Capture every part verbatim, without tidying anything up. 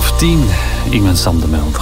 half tien. Ik ben Sam de Melder.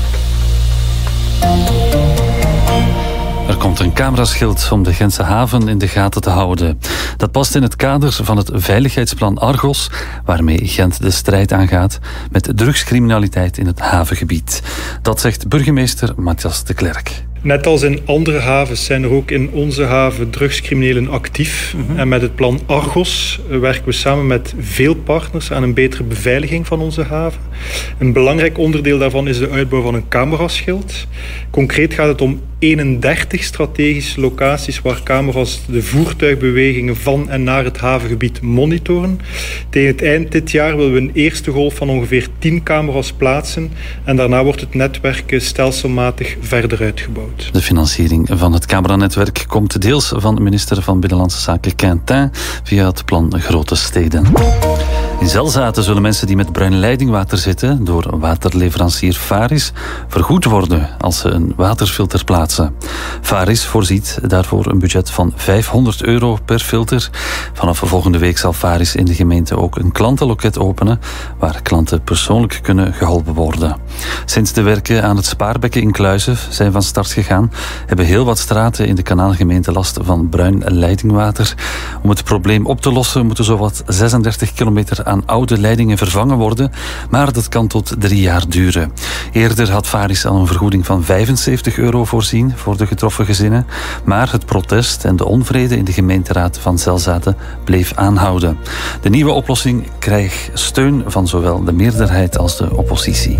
Er komt een cameraschild om de Gentse haven in de gaten te houden. Dat past in het kader van het veiligheidsplan Argos, waarmee Gent de strijd aangaat met drugscriminaliteit in het havengebied. Dat zegt burgemeester Matthias de Klerk. Net als in andere havens zijn er ook in onze haven drugscriminelen actief. Mm-hmm. En met het plan Argos werken we samen met veel partners aan een betere beveiliging van onze haven. Een belangrijk onderdeel daarvan is de uitbouw van een cameraschild. Concreet gaat het om eenendertig strategische locaties waar camera's de voertuigbewegingen van en naar het havengebied monitoren. Tegen het eind dit jaar willen we een eerste golf van ongeveer tien camera's plaatsen en daarna wordt het netwerk stelselmatig verder uitgebouwd. De financiering van het cameranetwerk komt deels van de minister van Binnenlandse Zaken Quintin via het plan Grote Steden. In Zelzaten zullen mensen die met bruin leidingwater zitten door waterleverancier Varis vergoed worden als ze een waterfilter plaatsen. Varis voorziet daarvoor een budget van vijfhonderd euro per filter. Vanaf volgende week zal Varis in de gemeente ook een klantenloket openen waar klanten persoonlijk kunnen geholpen worden. Sinds de werken aan het Spaarbekken in Kluizen zijn van start gegaan, hebben heel wat straten in de Kanaalgemeente last van bruin leidingwater. Om het probleem op te lossen moeten zowat zesendertig kilometer aan oude leidingen vervangen worden, maar dat kan tot drie jaar duren. Eerder had Varis al een vergoeding van vijfenzeventig euro voorzien voor de getroffen gezinnen, maar het protest en de onvrede in de gemeenteraad van Zelzaten bleef aanhouden. De nieuwe oplossing krijgt steun van zowel de meerderheid als de oppositie.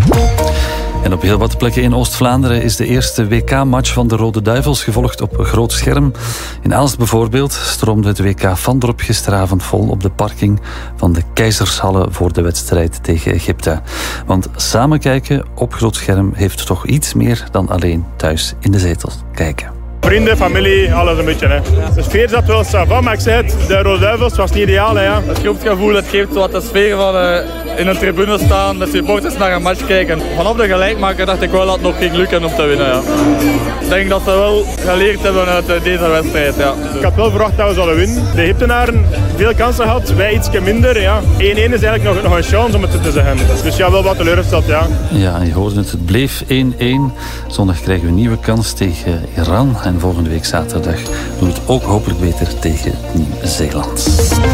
En op heel wat plekken in Oost-Vlaanderen is de eerste W K-match van de Rode Duivels gevolgd op groot scherm. In Aalst bijvoorbeeld stroomde het W K Vandrop gisteravond vol op de parking van de Keizershalle voor de wedstrijd tegen Egypte. Want samen kijken op groot scherm heeft toch iets meer dan alleen thuis in de zetel kijken. Vrienden, familie, alles een beetje. Hè. De sfeer zat wel savant, maar ik zei het, de Rode Duivels was niet ideaal. Hè, ja. Het groepsgevoel, het geeft wat de sfeer van uh, in een tribune staan, met supporters naar een match kijken. Vanaf de gelijkmaker dacht ik wel dat het nog ging lukken om te winnen. Ja. Ik denk dat ze wel geleerd hebben uit uh, deze wedstrijd. Ja. Ik had wel verwacht dat we zouden winnen. De Egyptenaren veel kansen gehad, wij ietsje minder. Ja. één-één is eigenlijk nog, nog een chance om het te zeggen. Dus ja, wel wat teleurgesteld, ja. Ja, je hoorde het, het bleef één-één. Zondag krijgen we een nieuwe kans tegen Iran. En volgende week zaterdag doen we het ook hopelijk beter tegen Nieuw-Zeeland.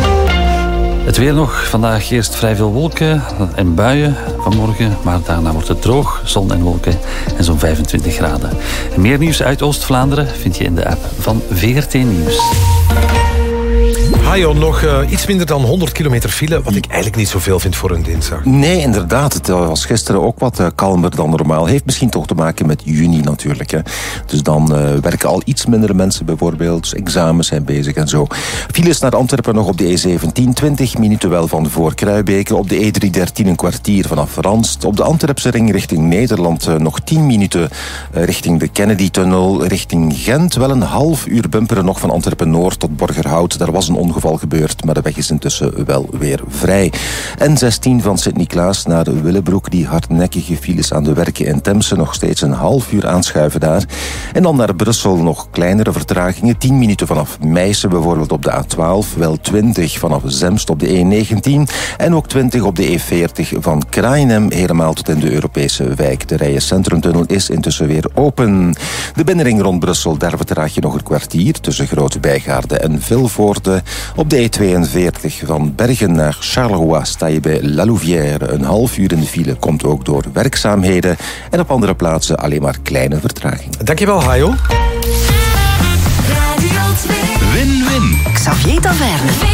Het weer nog. Vandaag eerst vrij veel wolken en buien vanmorgen. Maar daarna wordt het droog, zon en wolken en zo'n vijfentwintig graden. En meer nieuws uit Oost-Vlaanderen vind je in de app van V R T Nieuws. Hajo, nog uh, iets minder dan honderd kilometer file, wat ik eigenlijk niet zoveel vind voor een dinsdag. Nee, inderdaad. Het was gisteren ook wat uh, kalmer dan normaal. Heeft misschien toch te maken met juni natuurlijk. Hè. Dus dan uh, werken al iets minder mensen bijvoorbeeld. Examens zijn bezig en zo. Files naar Antwerpen nog op de E zeventien, twintig minuten wel van voor Kruibeke. Op de E driehonderddertien een kwartier vanaf Ranst. Op de Antwerpse ring richting Nederland uh, nog tien minuten uh, richting de Kennedy-tunnel. Richting Gent wel een half uur bumperen nog van Antwerpen-Noord tot Borgerhout. Daar was een ongeval gebeurd, maar de weg is intussen wel weer vrij. N zestien van Sint-Niklaas naar Willebroek, die hardnekkige files aan de werken in Temse, nog steeds een half uur aanschuiven daar. En dan naar Brussel nog kleinere vertragingen, tien minuten vanaf Meissen bijvoorbeeld op de A twaalf, wel twintig vanaf Zemst op de E negentien en ook twintig op de E veertig van Kraaienhem helemaal tot in de Europese wijk. De Rijen Centrumtunnel is intussen weer open. De binnenring rond Brussel, daar vertraag je nog een kwartier tussen Grote Bijgaarden en Vilvoorde. Op de E tweeënveertig van Bergen naar Charleroi sta je bij La Louvière. Een half uur in de file komt ook door werkzaamheden. En op andere plaatsen alleen maar kleine vertragingen. Dankjewel, Hajo. Win-win. Xavier Taverne.